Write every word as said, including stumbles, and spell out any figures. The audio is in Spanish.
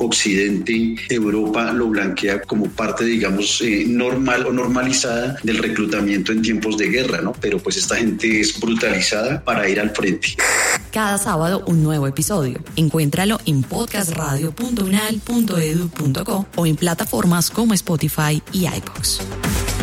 Occidente, Europa lo blanquea como parte, digamos, eh, normal o normalizada del reclutamiento en tiempos de guerra, ¿no? Pero pues esta gente es brutalizada para ir al frente. Cada sábado un nuevo episodio. Encuéntralo en podcast radio punto unal punto edu punto co o en plataformas como Spotify y iVoox.